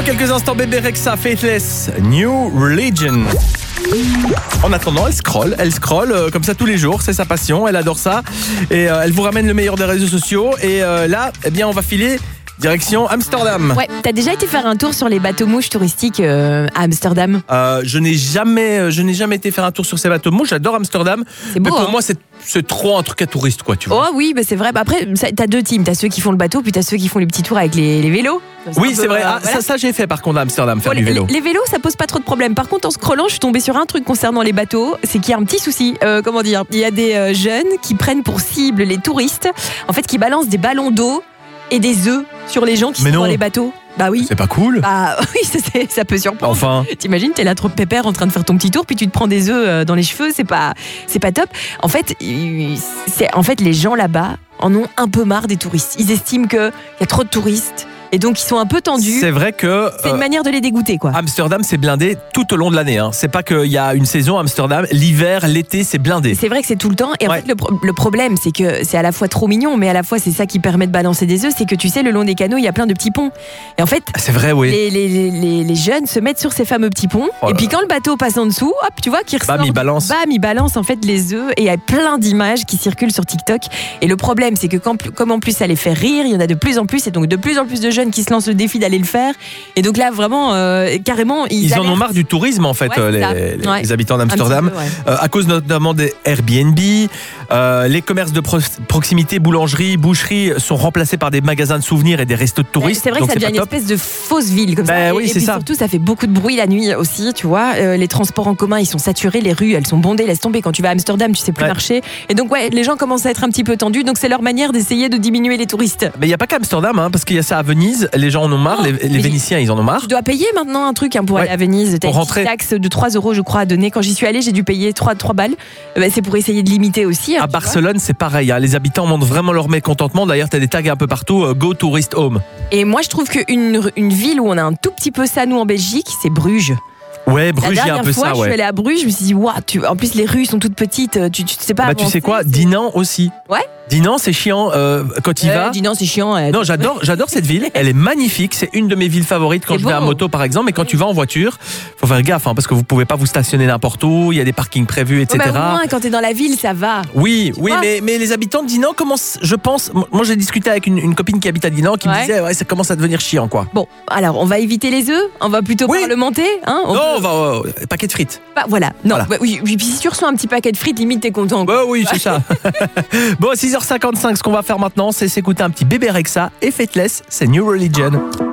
quelques instants, Bébé Rexha, Faithless, New Religion. En attendant, elle scrolle comme ça tous les jours, c'est sa passion, elle adore ça. Et elle vous ramène le meilleur des réseaux sociaux. Et là, eh bien, on va filer direction Amsterdam. Ouais, t'as déjà été faire un tour sur les bateaux mouches touristiques à Amsterdam? Je n'ai jamais été faire un tour sur ces bateaux mouches. J'adore Amsterdam. C'est beau, mais pour hein. moi, c'est trop un truc à touriste, quoi, tu vois. Oh oui, bah c'est vrai. Bah après, t'as deux teams. T'as ceux qui font le bateau, puis t'as ceux qui font les petits tours avec les vélos. Oui, c'est vrai. Ça, j'ai fait par contre à Amsterdam, faire Bon, du vélo. les vélos, ça pose pas trop de problème. Par contre, en scrollant, je suis tombée sur un truc concernant les bateaux. C'est qu'il y a un petit souci. Comment dire? Il y a des jeunes qui prennent pour cible les touristes. En fait, qui balancent des ballons d'eau et des œufs sur les gens qui sont dans les bateaux. Bah oui. C'est pas cool. Bah oui, ça peut surprendre. Enfin. T'imagines, t'es là trop pépère en train de faire ton petit tour, puis tu te prends des œufs dans les cheveux, c'est pas top. En fait, les gens là-bas en ont un peu marre des touristes. Ils estiment qu'il y a trop de touristes. Et donc ils sont un peu tendus. C'est vrai que c'est une manière de les dégoûter, quoi. Amsterdam, c'est blindé tout au long de l'année. C'est pas qu'il y a une saison à Amsterdam. L'hiver, l'été, c'est blindé. C'est vrai que c'est tout le temps. Et en fait, le problème, c'est que c'est à la fois trop mignon, mais à la fois c'est ça qui permet de balancer des œufs. C'est que tu sais, le long des canaux, il y a plein de petits ponts. Et en fait, c'est vrai, oui. Les jeunes se mettent sur ces fameux petits ponts. Et puis quand le bateau passe en dessous, hop, tu vois, qui ressort. Bam, il balance en fait les œufs. Et il y a plein d'images qui circulent sur TikTok. Et le problème, c'est que comme en plus ça les fait rire, il y en a de plus en plus. Et donc de plus en plus de jeunes qui se lancent le défi d'aller le faire. Et donc là, vraiment, carrément, ils en ont marre du tourisme, en fait, les habitants d'Amsterdam. À cause notamment des Airbnb. Les commerces de proximité, boulangeries, boucheries sont remplacés par des magasins de souvenirs et des restos de touristes. C'est vrai que ça devient une espèce de fausse ville comme ça. Oui, et puis surtout, ça fait beaucoup de bruit la nuit aussi, tu vois. Les transports en commun, ils sont saturés, les rues, elles sont bondées, laisse tomber. Quand tu vas à Amsterdam, tu sais plus marcher. Et donc, les gens commencent à être un petit peu tendus. Donc, c'est leur manière d'essayer de diminuer les touristes. Mais il n'y a pas qu'à Amsterdam, parce qu'il y a ça à Venise. Les gens en ont marre, les Vénitiens, ils en ont marre. Tu dois payer maintenant un truc pour aller à Venise. T'as une taxe de 3 €, je crois, à donner. Quand j'y suis allée, j'ai dû payer 3 balles. C'est pour essayer de limiter aussi. À Barcelone, c'est pareil. Les habitants montrent vraiment leur mécontentement. D'ailleurs, t'as des tags un peu partout. Go tourist home. Et moi, je trouve qu'une ville où on a un tout petit peu ça, nous, en Belgique, c'est Bruges. Ouais, Bruges, il y a un peu ça. La dernière fois, je suis allée à Bruges, je me suis dit, en plus, les rues sont toutes petites. Tu sais pas. Tu sais quoi, Dinan aussi. Ouais. Dinan, c'est chiant quand il va. Dinan, c'est chiant. Non, j'adore cette ville. Elle est magnifique. C'est une de mes villes favorites quand je vais à moto, par exemple. Mais quand tu vas en voiture, faut faire gaffe, parce que vous pouvez pas vous stationner n'importe où. Il y a des parkings prévus, etc. Au moins, quand t'es dans la ville, ça va. Oui, mais les habitants de Dinan commencent, je pense. Moi, j'ai discuté avec une copine qui habite à Dinan qui me disait, ça commence à devenir chiant, quoi. Bon, alors, on va éviter les œufs. On va plutôt parlementer. On va paquet de frites. Voilà. Non. Voilà. Oui, puis si tu reçois un petit paquet de frites, limite t'es content. Oui, c'est ça. Bon, 6h55, ce qu'on va faire maintenant, c'est s'écouter un petit Bébé Rexha et Faithless, c'est New Religion.